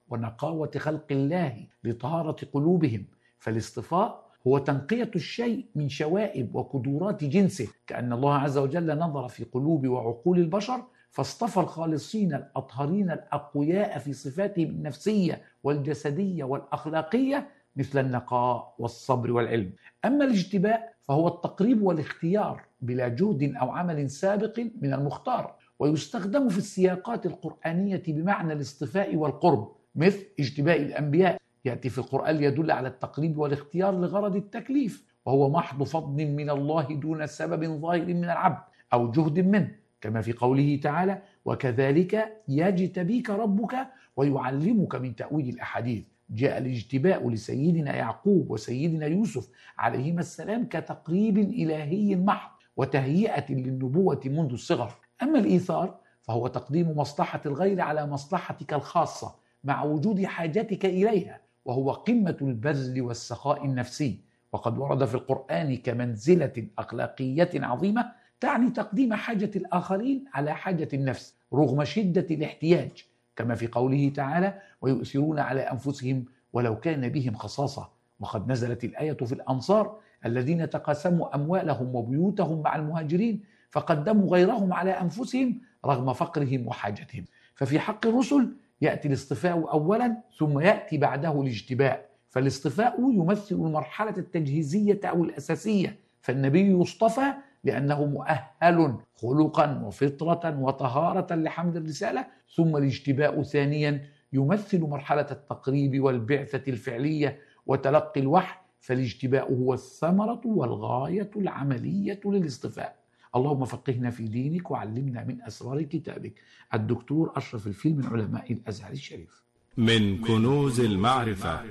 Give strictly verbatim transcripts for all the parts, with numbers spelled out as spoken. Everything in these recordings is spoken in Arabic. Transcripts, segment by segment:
ونقاوة خلق الله لطهارة قلوبهم. فالاصطفاء هو تنقية الشيء من شوائب وقدرات جنسه، كأن الله عز وجل نظر في قلوب وعقول البشر فاصطفى الخالصين الأطهرين الأقوياء في صفاتهم النفسية والجسدية والأخلاقية مثل النقاء والصبر والعلم. أما الاجتباء فهو التقريب والاختيار بلا جهد أو عمل سابق من المختار، ويستخدم في السياقات القرآنية بمعنى الاصطفاء والقرب، مثل اجتباء الأنبياء يأتي في القرآن ليدل على التقريب والاختيار لغرض التكليف، وهو محض فضل من الله دون سبب ظاهر من العبد أو جهد منه، كما في قوله تعالى: وكذلك يجتبيك ربك ويعلمك من تأويل الأحاديث. جاء الاجتباء لسيدنا يعقوب وسيدنا يوسف عليهما السلام كتقريب إلهي محض وتهيئة للنبوة منذ الصغر. أما الإيثار فهو تقديم مصلحة الغير على مصلحتك الخاصة مع وجود حاجتك إليها، وهو قمة البذل والسخاء النفسي، وقد ورد في القرآن كمنزلة أخلاقية عظيمة تعني تقديم حاجة الآخرين على حاجة النفس رغم شدة الاحتياج، كما في قوله تعالى: ويؤثرون على أنفسهم ولو كان بهم خصاصة. وقد نزلت الآية في الأنصار الذين تقاسموا أموالهم وبيوتهم مع المهاجرين فقدموا غيرهم على أنفسهم رغم فقرهم وحاجتهم. ففي حق الرسل يأتي الاصطفاء أولا ثم يأتي بعده الاجتباء، فالاصطفاء يمثل المرحلة التجهيزية أو الأساسية، فالنبي يصطفى لأنه مؤهل خلقا وفطرة وطهارة لحمل الرسالة، ثم الاجتباء ثانيا يمثل مرحلة التقريب والبعثة الفعلية وتلقي الوحي، فالاجتباء هو الثمرة والغاية العملية للاصطفاء. اللهم فقهنا في دينك وعلمنا من أسرار كتابك. الدكتور أشرف الفيل من علماء الأزهر الشريف. من كنوز المعرفة،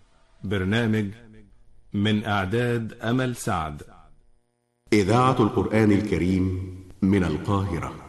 برنامج من إعداد أمل سعد. إذاعة القرآن الكريم من القاهرة.